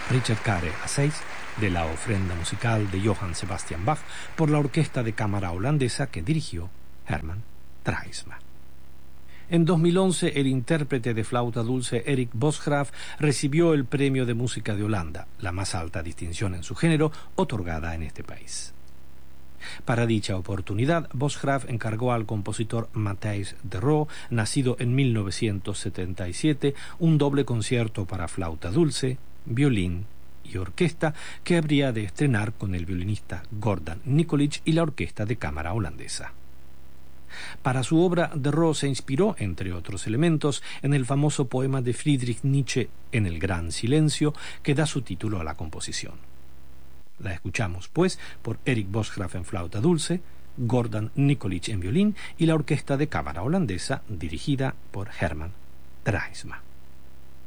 Richard Care a 6 de la ofrenda musical de Johann Sebastian Bach por la orquesta de cámara holandesa que dirigió Herman Drijsma. En 2011, el intérprete de flauta dulce Erik Bosgraaf recibió el Premio de Música de Holanda, la más alta distinción en su género otorgada en este país. Para dicha oportunidad, Bosgraaf encargó al compositor Matthijs de Roo, nacido en 1977, un doble concierto para flauta dulce, violín y orquesta que habría de estrenar con el violinista Gordon Nikolic y la orquesta de cámara holandesa. Para su obra, de Roo se inspiró, entre otros elementos, en el famoso poema de Friedrich Nietzsche, En el gran silencio, que da su título a la composición. La escuchamos, pues, por Erik Bosgraaf en flauta dulce, Gordon Nikolic en violín y la orquesta de cámara holandesa dirigida por Herman Drijsma.